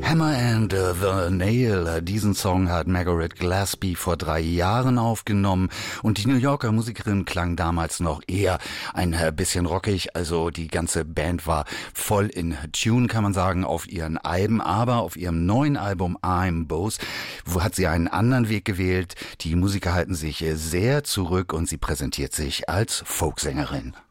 Hammer and the Nail. Diesen Song hat Margaret Gillespie vor 3 Jahren aufgenommen und die New Yorker Musikerin klang damals noch eher ein bisschen rockig, also die ganze Band war voll in Tune, kann man sagen, auf ihren Alben, aber auf ihrem neuen Album I'm Bose hat sie einen anderen Weg gewählt. Die Musiker halten sich sehr zurück und sie präsentiert sich als Folksängerin.